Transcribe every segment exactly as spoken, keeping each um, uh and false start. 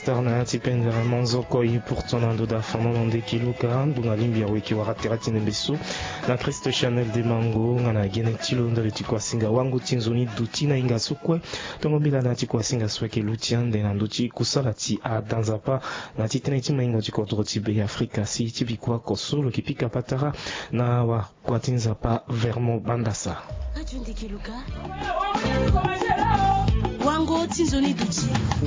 pasteur na tipendera monzoko yi pour ton ando da fano nde kiluka ndunga limbi wiki waratera tinembeso na Christ Chanel de Mango ngana gene tilo ndale tikwasinga wangu tinzoni dutina inga sukwe tongo bila na tikwasinga sweke lutiande na nduchi kusala ti a danzapa na titene tima ingo tikodro tibe Afrika si tibikwa kosolo kipika patara na wa kwatinza pa Vermont Bandasa Atundi kiluka wango tinzoni duti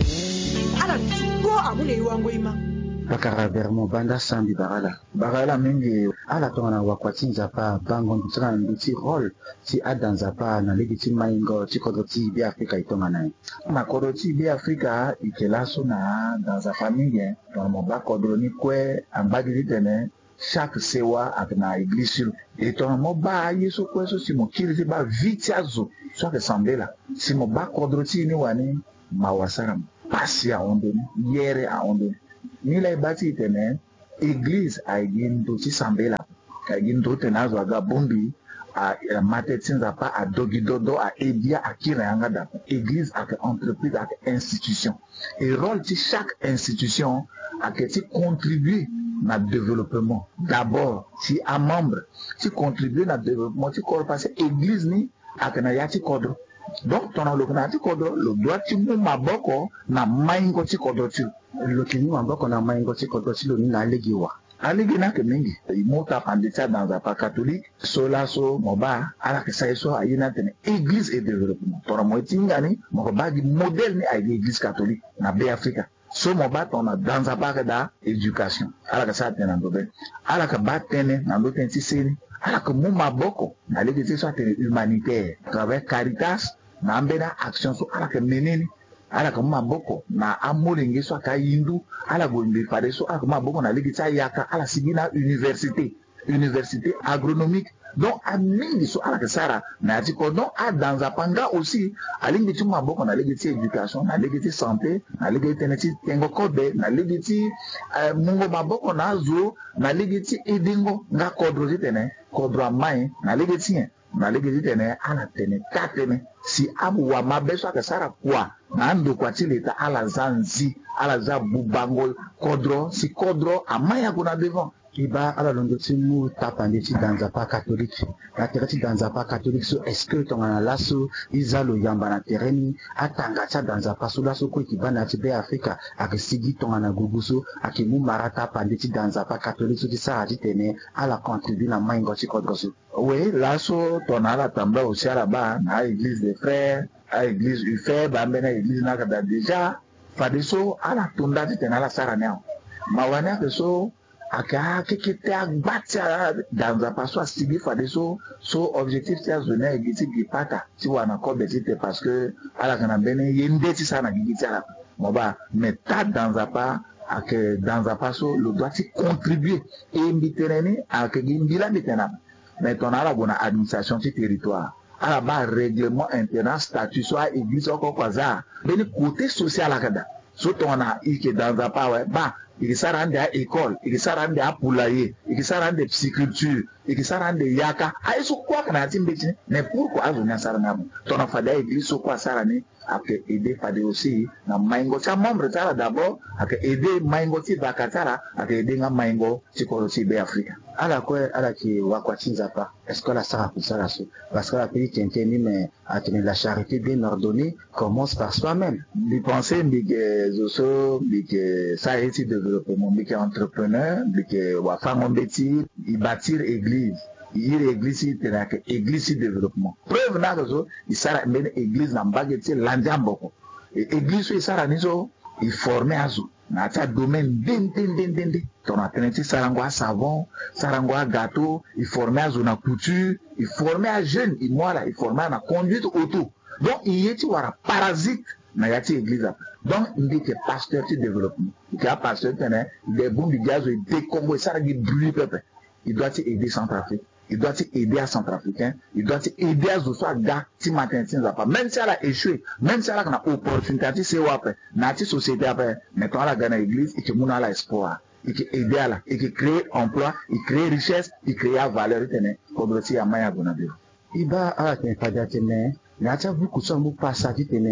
ala go amule wango ima bakara Vermont Bandasa mbi barala barala mingi ala tongana wakwatinza pa bango ntsana nduti role ti adanza pa na legiti maingo ti kodoti bi Afrika itonga nai na kodoti bi Afrika ikelaso na dans a famille dans mon ba kodoni kwe ambagi tene chaque sewa akna église et ton mo ba yeso kwe so si mo kiri ba vitiazo so que sembela si mo ba kodoti ni wani mawasara pasi a ondo yere a ondo ni la bati tene église a gindo ti sambela ka gindo tenazo aga bombi a matetinza pa a dogidodo a edia a kiranga da église a entreprise a institution et rôle ti chaque institution a que ti contribuer na développement d'abord si a membre ti contribuer na développement ti ko parce église ni a kana ya ti kodro donc ton lo kana ti kodro lo doit ti mu maboko na maingo ti kodro ti lo kini maboko na maingo ti kodro ti lo ni na legiwa aligi na ke mingi imota pandita dans un pas catholique sola so moba ala ke sa so ayina tene église et développement ton mo tingani mo ba di modèle ni ay église catholique na be Afrika so moba ton dans un pas da éducation ala ke sa tene ndobe ala ke ba tene na ndo tene ti seni ala ke mu maboko na ligi ti so tene humanitaire travers Caritas na mbena action so ala ke meneni ala ka maboko na amolingi so ka yindu ala go mbi fare so ala maboko na ligi ta yaka ala sigina université université agronomique donc amingi so ala ka sara na ti ko donc a dans apanga aussi alingi ti maboko na ligi ti éducation na ligi ti santé na ligi ti neti tengo kobe na ligi ti uh, mungo maboko na zo na ligi ti idingo nga kodro ti tene kodro mai na ligi ti na ligi ti tene ala tene katene si abu wa mabeso ka sara kwa na ndo kwa tileta ala zanzi ala za bubango kodro si kodro amaya kuna devant iba ala londo ti mu tapande ti danza pa catholique na tere ti danza pa catholique so est-ce que tongana laso izalo yamba na tereni atanga cha danza pa so laso ko ki bana ti be Afrika ak sigi tongana guguso ak mu marata pande ti danza pa catholique so ti sara ti tene ala contribue na maingo ti kodro so oui laso tonala tamba aussi ala ba na église des frères à église U F E B ambena église na kada déjà fadiso ala tunda ti tene ala sara ne mawana ke so aka kekete agbati dans a paso asigi fadiso so objectif ti azona egiti gipata ti wana ko betite parce que ala kana bene yende ti sana giti ala moba meta dans a pas ak dans a paso le doit ti contribuer et mbitereni ak gimbila bitena mais ton ala bona administration ti territoire ala ba règlement intérieur statut soit église ko kwaza bene côté social akada so tona ike dans a pas ouais ba il s'arrande à école il s'arrande à poulailler il s'arrande à psychiculture il s'arrande yaka ay so quoi kana timbeti mais pourquoi azonya sarana tona fada église so quoi sarane ake aider fada aussi na maingo cha membre tara d'abord ake aider maingo ti bakatara ake aider nga maingo ti ko ti be Afrika ala ko ala ki wakwatinza pa est-ce que la sara pour ça so parce que la pays tienteni mais atene la charité bien ordonnée commence par soi-même les pensées que zo que ça est de développement que entrepreneur que wa fango beti i bâtir église il église tena que église développement preuve na zo i sara men église na mbageti lanjamboko église i sara nizo i former azo na ta domaine den den den den ton attention sarangwa savon sarangwa gâteau il former azo na couture il former à jeune il moi là il former na conduite auto donc il yeti wara parasite na yati église donc il dit que pasteur de développement il a pasteur tene des bons bigazo et des Congo ça qui brûle peuple il doit aider Centrafrique il doit aider à Centrafricain il doit aider à Zoso gars ti matin ti pas même si elle a échoué même si elle a une opportunité c'est après na ti société après mais quand elle a gagné l'église et que mon a l'espoir et que aider à la et que créer emploi il crée richesse il crée valeur tene comme si à maya bonabe iba ala tene pas tene na ta beaucoup ça mu pas ça tene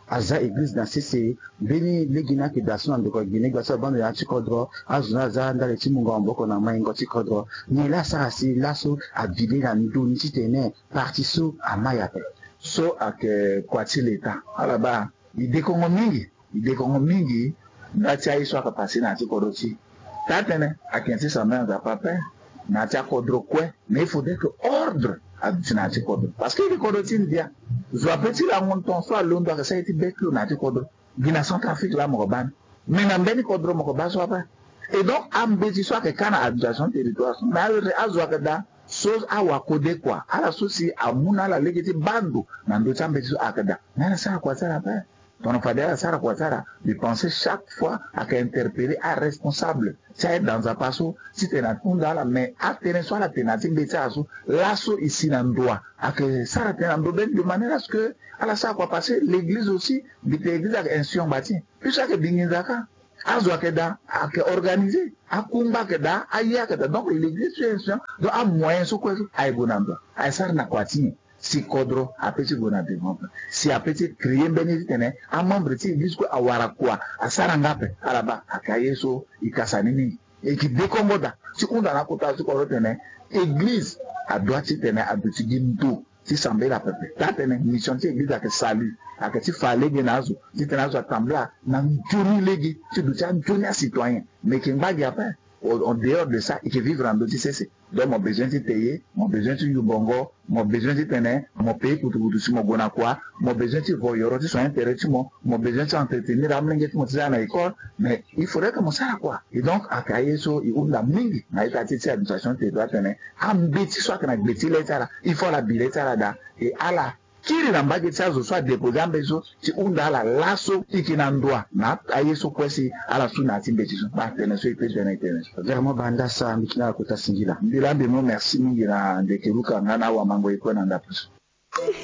aza église dans C C E beni legina ke daso na ndeko Guinée gasa bando ya chikodro azuna za ndale chimunga mboko na maingo chikodro ni la sa si laso abili na nduni chitene parti so amaya pe so ake kwati leta ala ba ide kongo mingi ide kongo mingi ndati aiso akapasi na chikodro chi tatene akensi sa main za papa na chikodro kwe mais il faudrait que ordre na chikodro parce que le kodro tin dia soit petit la monton soit l'ondo que ça a été béclou na chikodro Guinée Centrafrique la mokoban mais na mbeni kodro mokoba soit pas et donc ambeti soit que kana administration territoire mais azwa que da chose awa kode quoi ala souci amuna la legiti bandu na ndo chambeti so akada na ça quoi ça là ton fadela sara quoi ça de penser chaque fois à interpeller un responsable ça est dans un passo si tu es dans la mais à tenir soit la thématique de ça l'asso ici dans droit à que ça la de manière à ce que à la ça quoi passer l'église aussi l'église avec institution bâtie puis ça que dingizaka azwa que da à que organiser à kumba que da aya que da donc l'église c'est institution donc à moyen so quoi ay bonando ay sar na kwati si kodro a petit bonade si a petit crier beneditene a membre ti disco a warakwa a sarangape alaba akayeso ikasanini et qui décommoda si on a kota su ko tene église a droite tene a petit ginto si semble la peuple tatene mission ti église a que salut a que ti fallait genazo ti tenazo tambla na joni legi ti du ti joni citoyen mais qui mbagi après en dehors de ça, il faut vivre en deux C C. Donc, mon besoin de payer, mon besoin de Yubongo, mon besoin de tenir, mon pays pour tout ce mon bonaqua, mon besoin de voyer, de soins intéressés, mon besoin d'entretenir, d'amener mon à l'école, mais il faudrait commencer à quoi. Et donc, à Kayeso, il y a une mingi, na état de administration, tu dois tenir, un bêtis, soit que na bêtis, il faut la billet, et à la kiri na mbagi tsazo soit déposé en beso si unda la lasso ikinandwa na ayeso kwesi ala suna timbetiso ba tene so ipe tene tene vraiment banda sa mikina kota singila ndila mbemo merci mingi na ndekeruka ngana wa mango iko na ndapuso